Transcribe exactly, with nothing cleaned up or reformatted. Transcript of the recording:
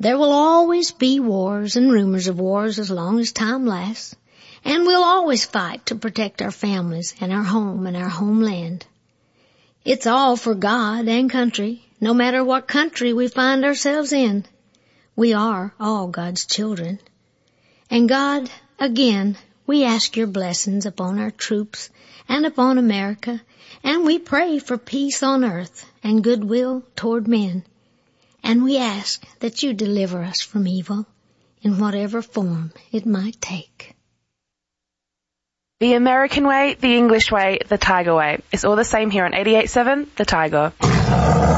There will always be wars and rumors of wars as long as time lasts, and we'll always fight to protect our families and our home and our homeland. It's all for God and country, no matter what country we find ourselves in. We are all God's children. And God, again, we ask your blessings upon our troops and upon America, and we pray for peace on earth and goodwill toward men. And we ask that you deliver us from evil in whatever form it might take. The American way, the English way, the Tiger way. It's all the same here on eighty-eight point seven, The Tiger.